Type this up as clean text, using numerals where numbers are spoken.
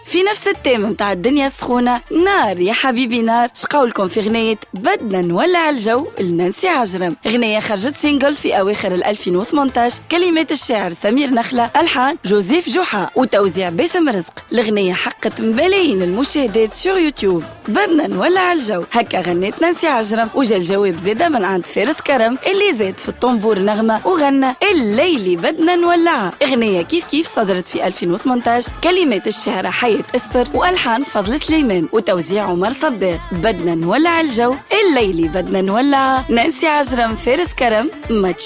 في نفس التيم متاع الدنيا السخونة، نار يا حبيبي نار. شقولكم في غنية بدنا نولع الجو لنانسي عجرم، غنية خرجت سينجل في أواخر 2018، كلمات الشاعر سمير نخلة، ألحان جوزيف جوحة، وتوزيع باسم رزق. الغنية حقت ملايين المشاهدات سور يوتيوب. بدنا نولع الجو، هكا غنيت نانسي عجرم، وجا الجواب زادة من عند فارس كرم اللي زاد في الطنبور نغمة وغنى الليلي بدنا نولعها. اغنية كيف صدرت في 2018، كلمات الشاعرة حياة اسبر والحان فضل سليمان وتوزيع عمر صباغ. بدنا نولع الجو الليلي بدنا نولعها، نانسي عجرم فارس كرم.